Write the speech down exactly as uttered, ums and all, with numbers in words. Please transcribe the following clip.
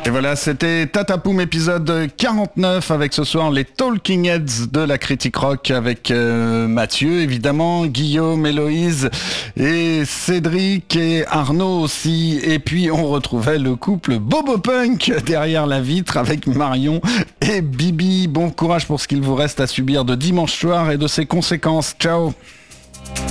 Et voilà, c'était Tatapoum épisode quarante-neuf avec ce soir les Talking Heads de la critique rock avec euh, Mathieu évidemment, Guillaume, Héloïse et Cédric et Arnaud aussi. Et puis on retrouvait le couple Bobo Punk derrière la vitre avec Marion et Bibi. Bon courage pour ce qu'il vous reste à subir de dimanche soir et de ses conséquences. Ciao.